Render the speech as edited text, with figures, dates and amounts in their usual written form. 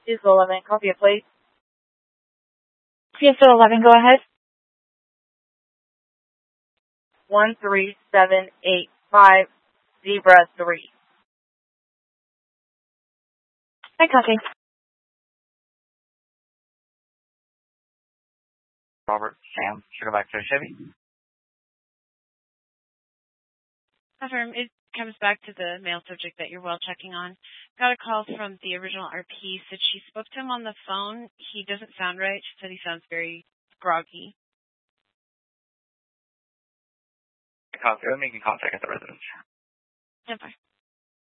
Diesel 11, copy it, please. Diesel 11, go ahead. 1378503. Hi, copy. Robert, Sam, should go back to Chevy. Confirm. It comes back to the male subject that you're well checking on. Got a call from the original RP. Said she spoke to him on the phone. He doesn't sound right. She said he sounds very groggy. Copy. We're making contact at the residence. Yeah, bye.